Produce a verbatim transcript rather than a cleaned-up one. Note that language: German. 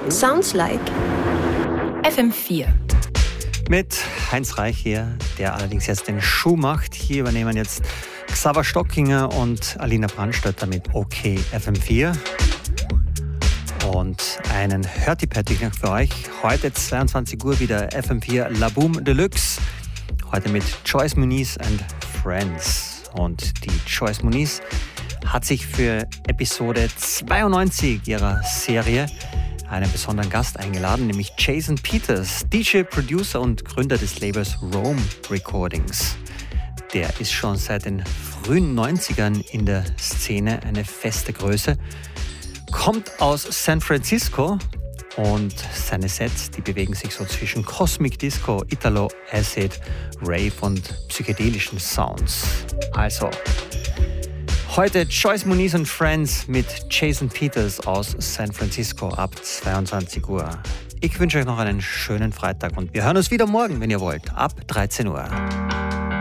Sounds like F M vier. Mit Heinz Reich hier, der allerdings jetzt den Schuh macht. Hier übernehmen jetzt Xaver Stockinger und Alina Brandstätter mit OK F M vier. Und einen Hörti-Patty für euch. Heute zweiundzwanzig Uhr wieder F M vier La Boom Deluxe. Heute mit Joyce Muniz and Friends. Und die Joyce Muniz hat sich für Episode zweiundneunzig ihrer Serie einen besonderen Gast eingeladen, nämlich Jason Peters, D J, Producer und Gründer des Labels Rome Recordings. Der ist schon seit den frühen neunzigern in der Szene eine feste Größe, kommt aus San Francisco und seine Sets, die bewegen sich so zwischen Cosmic Disco, Italo, Acid, Rave und psychedelischen Sounds. Also, heute Joyce Muniz and Friends mit Jason Peters aus San Francisco ab zweiundzwanzig Uhr. Ich wünsche euch noch einen schönen Freitag und wir hören uns wieder morgen, wenn ihr wollt, ab dreizehn Uhr.